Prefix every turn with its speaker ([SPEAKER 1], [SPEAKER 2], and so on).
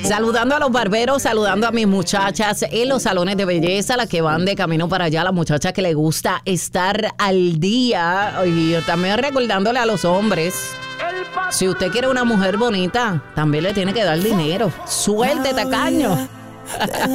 [SPEAKER 1] Saludando a los barberos, saludando a mis muchachas en los salones de belleza, las que van de camino para allá, las muchachas que les gusta estar al día. Y también recordándole a los hombres, si usted quiere una mujer bonita, también le tiene que dar dinero. Suerte, tacaño.